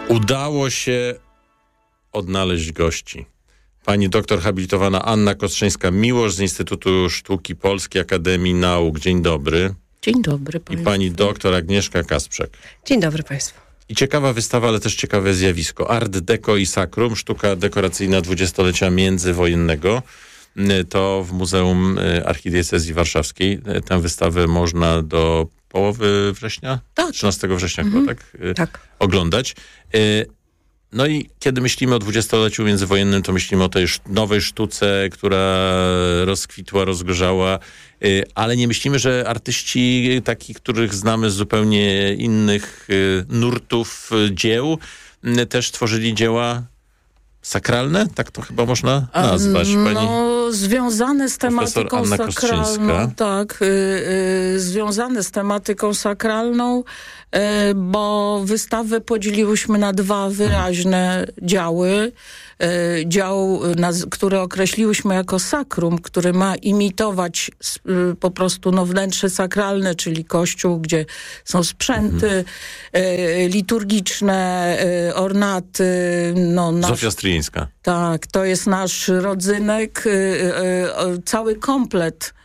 Udało się odnaleźć gości. Pani doktor habilitowana Anna Kostrzyńska-Miłosz z Instytutu Sztuki Polskiej Akademii Nauk. Dzień dobry. Dzień dobry I państwu. pani doktor Agnieszka Kasprzak. Dzień dobry państwu. I ciekawa wystawa, ale też ciekawe zjawisko. Art Deco i Sakrum, sztuka dekoracyjna dwudziestolecia międzywojennego. To w Muzeum Archidiecezji Warszawskiej. Tę wystawę można do połowy września? Tak. 13 września chyba, tak? Tak. Oglądać. No i kiedy myślimy o dwudziestoleciu międzywojennym, to myślimy o tej nowej sztuce, która rozkwitła, rozgorzała, ale nie myślimy, że artyści takich, których znamy z zupełnie innych nurtów dzieł, też tworzyli dzieła sakralne? Tak to chyba można nazwać. Pani związane z tematyką Anna sakralną. Kostrzyńska. Tak, związane z tematyką sakralną, bo wystawę podzieliłyśmy na dwa wyraźne działy. Dział, który określiłyśmy jako sakrum, który ma imitować po prostu wnętrze sakralne, czyli kościół, gdzie są sprzęty liturgiczne, ornaty. Zofia Stryjeńska. Tak, to jest nasz rodzynek, cały komplet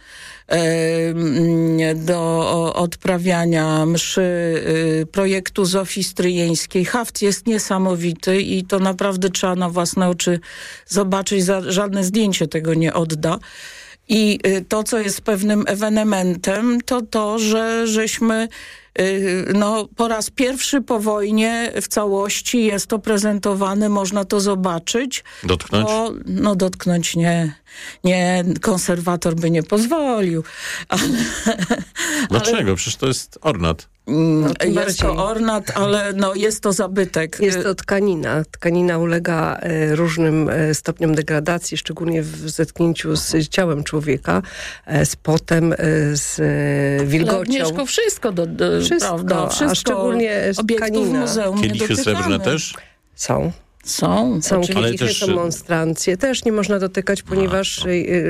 do odprawiania mszy projektu Zofii Stryjeńskiej. Haft jest niesamowity i to naprawdę trzeba na własne oczy zobaczyć. Żadne zdjęcie tego nie odda. I to, co jest pewnym ewenementem, to żeśmy po raz pierwszy po wojnie w całości jest to prezentowane, można to zobaczyć. Dotknąć? Dotknąć nie, konserwator by nie pozwolił. Dlaczego? Przecież to jest ornat. Jest to ornat, ale jest to zabytek. Jest to tkanina. Tkanina ulega różnym stopniom degradacji, szczególnie w zetknięciu z ciałem człowieka, z potem, z wilgocią. Agnieszko, wszystko, prawda? A Wszystko, szczególnie obiektów tkanina. muzeum nie Kielichy dotykamy. srebrne też? Są oczywiście. kielichy, są monstrancje. Też nie można dotykać, ponieważ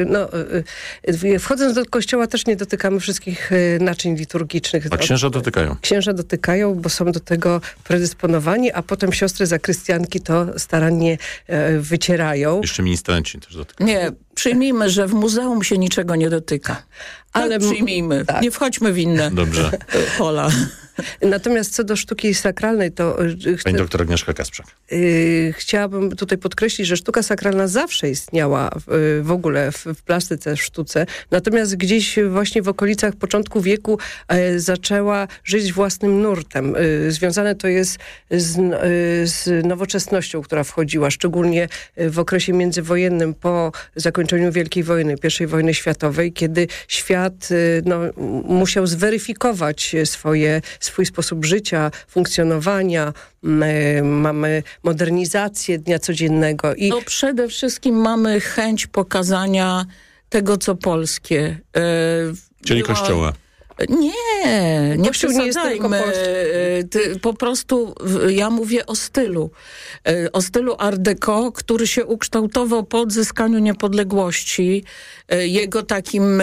wchodząc do kościoła też nie dotykamy wszystkich naczyń liturgicznych. A księża dotykają? Księża dotykają, bo są do tego predysponowani, a potem siostry zakrystianki to starannie wycierają. Jeszcze ministranci też dotykają. Nie, przyjmijmy, że w muzeum się niczego nie dotyka. Ale przyjmijmy. Tak. Nie wchodźmy w inne Dobrze. pola. Natomiast co do sztuki sakralnej, to Pani doktor Agnieszka Kasprzak. Chciałabym tutaj podkreślić, że sztuka sakralna zawsze istniała w ogóle w plastyce, w sztuce. Natomiast gdzieś właśnie w okolicach początku wieku zaczęła żyć własnym nurtem. Związane to jest z nowoczesnością, która wchodziła, szczególnie w okresie międzywojennym po zakończeniu Wielkiej Wojny, I wojny światowej, kiedy świat musiał zweryfikować swój sposób życia, funkcjonowania. Mamy modernizację dnia codziennego. Przede wszystkim mamy chęć pokazania tego, co polskie. Czyli Kościoła. Nie Kościół nie jest tylko polski. Po prostu ja mówię o stylu. O stylu Art Deco, który się ukształtował po odzyskaniu niepodległości. Jego takim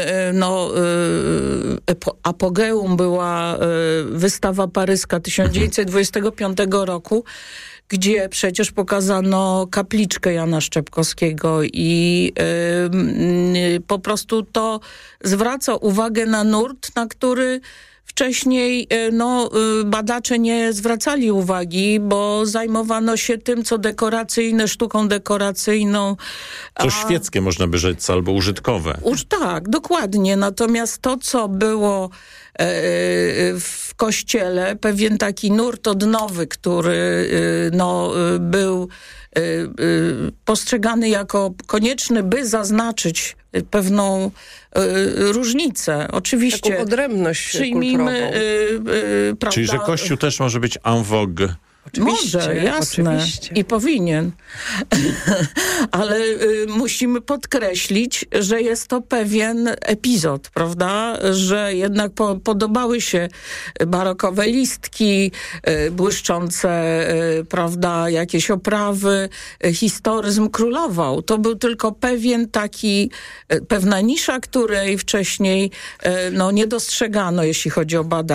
apogeum była wystawa paryska 1925 roku, gdzie przecież pokazano kapliczkę Jana Szczepkowskiego i po prostu to zwraca uwagę na nurt, na który wcześniej badacze nie zwracali uwagi, bo zajmowano się tym, co dekoracyjne, sztuką dekoracyjną. Co świeckie można by rzec, albo użytkowe. Tak, dokładnie. Natomiast to, co było w kościele, pewien taki nurt odnowy, który był postrzegany jako konieczny, by zaznaczyć pewną różnicę. Oczywiście. Taką odrębność przyjmijmy, prawda? Czyli, że Kościół też może być en vogue. Oczywiście, może, jasne. Oczywiście. I powinien. Ale musimy podkreślić, że jest to pewien epizod, prawda? Że jednak podobały się barokowe listki, błyszczące, prawda, jakieś oprawy. Historyzm królował. To był tylko pewna nisza, której wcześniej nie dostrzegano, jeśli chodzi o badaczy.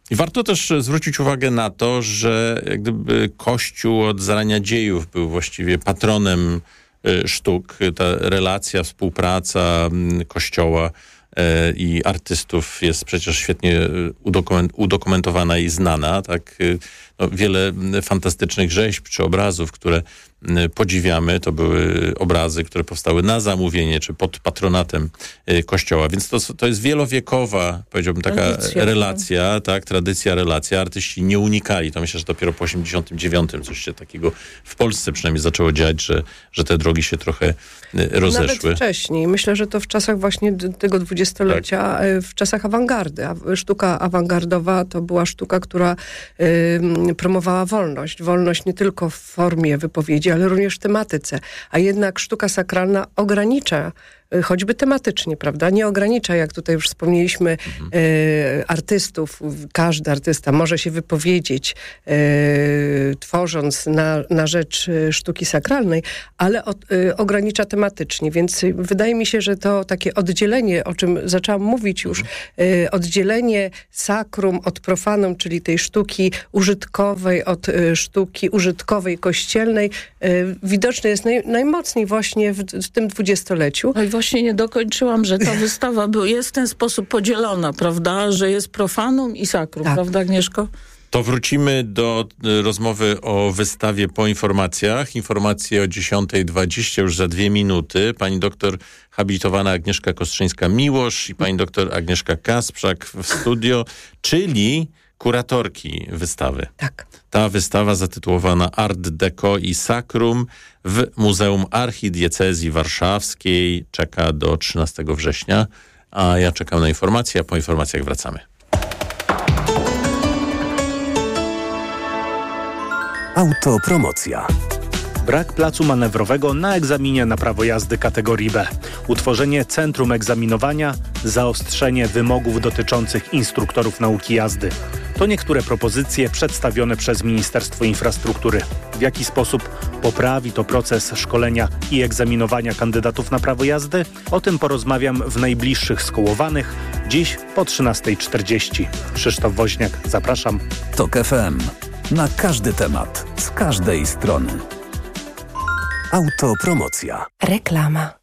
I warto też zwrócić uwagę na to, że jak gdyby Kościół od zarania dziejów był właściwie patronem sztuk. Ta relacja, współpraca Kościoła i artystów jest przecież świetnie udokumentowana i znana. Tak? No, wiele fantastycznych rzeźb czy obrazów, które podziwiamy, to były obrazy, które powstały na zamówienie czy pod patronatem Kościoła. Więc to jest wielowiekowa, powiedziałbym, taka relacja, tak? Tradycja, relacja. Artyści nie unikali. To myślę, że dopiero po 1989 coś się takiego w Polsce przynajmniej zaczęło dziać, że te drogi się trochę rozeszły. Nawet wcześniej. Myślę, że to w czasach właśnie tego dwudziestolecia, w czasach awangardy. Sztuka awangardowa to była sztuka, która promowała wolność. Wolność nie tylko w formie wypowiedzi, ale również w tematyce. A jednak sztuka sakralna ogranicza, choćby tematycznie, prawda? Nie ogranicza, jak tutaj już wspomnieliśmy, artystów. Każdy artysta może się wypowiedzieć, tworząc na rzecz sztuki sakralnej, ale ogranicza tematycznie. Więc wydaje mi się, że to takie oddzielenie, o czym zaczęłam mówić już, oddzielenie sakrum od profanum, czyli tej sztuki użytkowej od sztuki użytkowej kościelnej, widoczne jest najmocniej właśnie w tym dwudziestoleciu. No i właśnie nie dokończyłam, że ta wystawa jest w ten sposób podzielona, prawda? Że jest profanum i sakrum, tak. Prawda, Agnieszko? To wrócimy do rozmowy o wystawie po informacjach. Informacje o 10:20 już za 2 minuty. Pani doktor habilitowana Agnieszka Kostrzyńska-Miłosz i pani doktor Agnieszka Kasprzak w studio, czyli kuratorki wystawy. Tak. Ta wystawa zatytułowana Art Deco i Sakrum w Muzeum Archidiecezji Warszawskiej czeka do 13 września, a ja czekam na informacje, a po informacjach wracamy. Autopromocja. Brak placu manewrowego na egzaminie na prawo jazdy kategorii B. Utworzenie centrum egzaminowania, zaostrzenie wymogów dotyczących instruktorów nauki jazdy. To niektóre propozycje przedstawione przez Ministerstwo Infrastruktury. W jaki sposób poprawi to proces szkolenia i egzaminowania kandydatów na prawo jazdy? O tym porozmawiam w najbliższych Skołowanych, dziś po 13:40. Krzysztof Woźniak, zapraszam. TOK FM. Na każdy temat, z każdej strony. Autopromocja. Reklama.